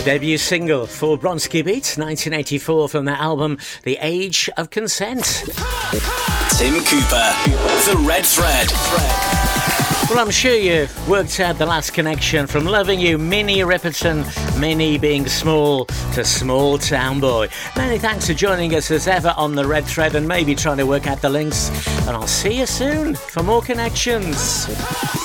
debut single for Bronski Beat, 1984, from their album The Age of Consent. Tim Cooper, The Red Thread. Well, I'm sure you've worked out the last connection from Loving You, Minnie Riperton, Minnie being small to Small Town Boy. Many thanks for joining us as ever on The Red Thread and maybe trying to work out the links. And I'll see you soon for more connections.